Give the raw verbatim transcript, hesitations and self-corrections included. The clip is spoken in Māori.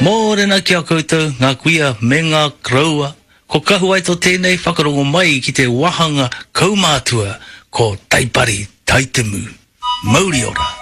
Mōrena kia koutou, ngā kuia me ngā kraua. Ko kahu ai tō tēnei whakarongo mai ki te wahanga kaumātua ko Taipari Taitemu. Mauri ora.